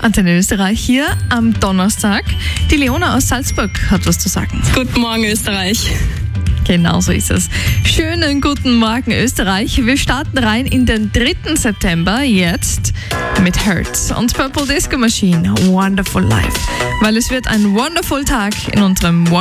Antenne Österreich hier am Donnerstag. Die Leona aus Salzburg hat was zu sagen. Guten Morgen, Österreich. Genau so ist es. Schönen guten Morgen, Österreich. Wir starten rein in den 3. September jetzt mit Hurts und Purple Disco Machine. Wonderful Life. Weil es wird ein wonderful Tag in unserem